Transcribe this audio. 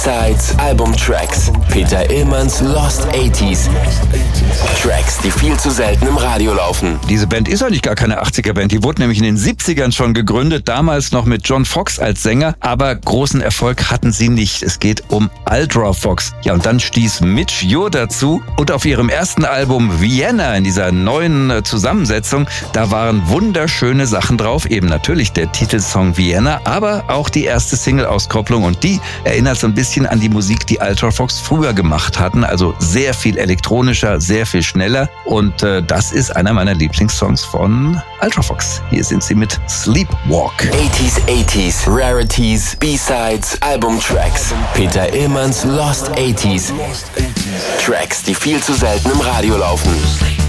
B-Sides, Albumtracks. Peter Illmanns Lost 80s. Tracks, die viel zu selten im Radio laufen. Diese Band ist eigentlich gar keine 80er-Band. Die wurde nämlich in den 70ern schon gegründet, damals noch mit John Foxx als Sänger. Aber großen Erfolg hatten sie nicht. Es geht um Ultra Fox. Ja, und dann stieß Midge Ure dazu. Und auf ihrem ersten Album Vienna, in dieser neuen Zusammensetzung, da waren wunderschöne Sachen drauf. Eben natürlich der Titelsong Vienna, aber auch die erste Single-Auskopplung. Und die erinnert so ein bisschen an die Musik, die Ultra Fox früher gemacht hatten. Also sehr viel elektronischer, sehr viel schneller. Und das ist einer meiner Lieblingssongs von Ultra Fox. Hier sind sie mit Sleepwalk. 80s, Rarities, B-Sides, Albumtracks. Peter Illmanns Lost 80s. Tracks, die viel zu selten im Radio laufen.